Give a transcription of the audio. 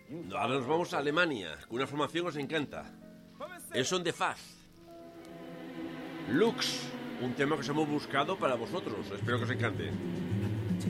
Ahora nos vamos a Alemania, con una formación que os encanta. Es Son de Faz. Lux, un tema que os hemos buscado para vosotros. Espero que os encante.